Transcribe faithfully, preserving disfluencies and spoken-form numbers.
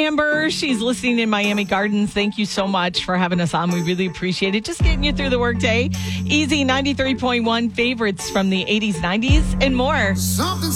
Amber. She's listening in Miami Gardens. Thank you so much for having us on. We really appreciate it. Just getting you through the workday. Easy ninety-three point one favorites from the eighties, nineties, and more. Something's